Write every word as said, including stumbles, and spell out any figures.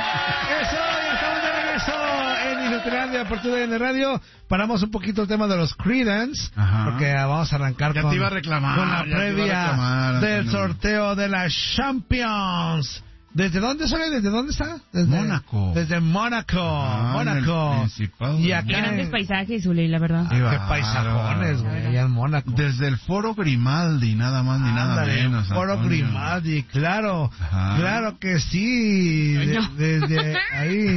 Eso, ya estamos de regreso en Inutilandia por tu D N Radio. Paramos un poquito el tema de los Creedence, Ajá. porque vamos a arrancar ya con, te iba a reclamar, con la previa reclamar, del no. sorteo de la Champions. ¿Desde dónde sale? ¿Desde dónde está? Desde Mónaco. Desde Mónaco. Ah, Mónaco. Y acá grandes en... paisajes, Uli, la verdad. Ah, qué paisajones, güey, allá en Mónaco. Desde el Foro Grimaldi, nada más ni nada Ándale, menos. Foro Antonio. Grimaldi, claro. Ajá. Claro que sí. De- desde ahí.